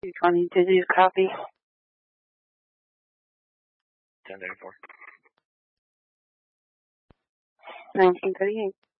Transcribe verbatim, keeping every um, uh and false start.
two twenty, did you copy? ten thirty-four. nineteen thirty-eight.